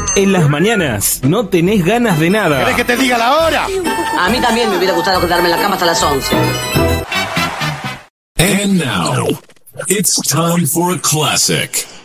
En las mañanas no tenés ganas de nada. ¿Querés que te diga la hora? A mí también me hubiera gustado quedarme en la cama hasta las 11. And now, it's time for a classic.